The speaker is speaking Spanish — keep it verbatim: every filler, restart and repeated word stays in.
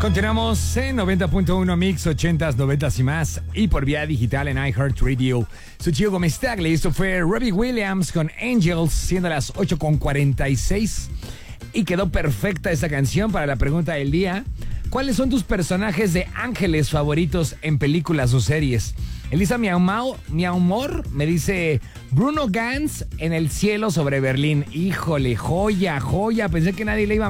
Continuamos en noventa punto uno Mix, ochentas, noventas y más, y por vía digital en iHeartRadio. Soy Gio Gómez Tagle, esto fue Robbie Williams con Angels, siendo las ocho con cuarenta y seis. Y quedó perfecta esta canción para la pregunta del día. ¿Cuáles son tus personajes de ángeles favoritos en películas o series? Elisa Miaumau, Miaumor me dice Bruno Gantz en El cielo sobre Berlín. Híjole, joya, joya. Pensé que nadie le iba a